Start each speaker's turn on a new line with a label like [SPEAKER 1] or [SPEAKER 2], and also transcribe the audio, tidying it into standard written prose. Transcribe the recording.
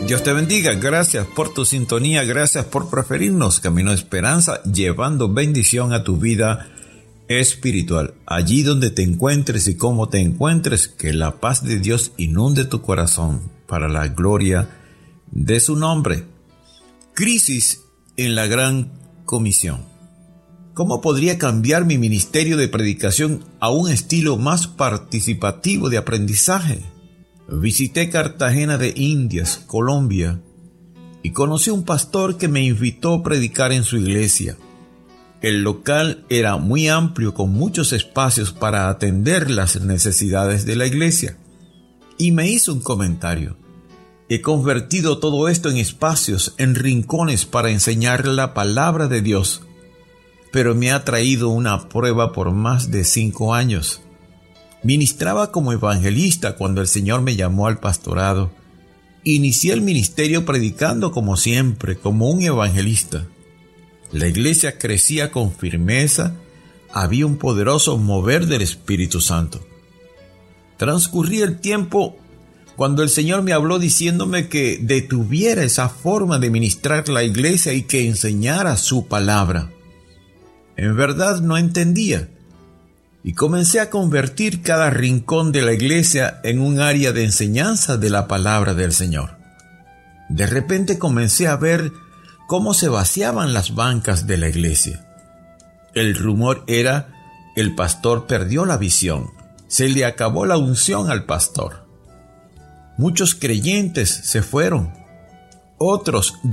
[SPEAKER 1] Dios te bendiga, gracias por tu sintonía, gracias por preferirnos. Camino de Esperanza, llevando bendición a tu vida espiritual. Allí donde te encuentres y cómo te encuentres, que la paz de Dios inunde tu corazón para la gloria de su nombre. Crisis en la Gran Comisión. ¿Cómo podría cambiar mi ministerio de predicación a un estilo más participativo de aprendizaje? Visité Cartagena de Indias, Colombia, y conocí a un pastor que me invitó a predicar en su iglesia. El local era muy amplio, con muchos espacios para atender las necesidades de la iglesia. Y me hizo un comentario. He convertido todo esto en espacios, en rincones para enseñar la palabra de Dios, pero me ha traído una prueba por más de 5 años. Ministraba como evangelista cuando el Señor me llamó al pastorado. Inicié el ministerio predicando como siempre, como un evangelista. La iglesia crecía con firmeza, había un poderoso mover del Espíritu Santo. Transcurría el tiempo cuando el Señor me habló diciéndome que detuviera esa forma de ministrar la iglesia y que enseñara su palabra. En verdad no entendía. Y comencé a convertir cada rincón de la iglesia en un área de enseñanza de la palabra del Señor. De repente comencé a ver cómo se vaciaban las bancas de la iglesia. El rumor era: el pastor perdió la visión, se le acabó la unción al pastor. Muchos creyentes se fueron, otros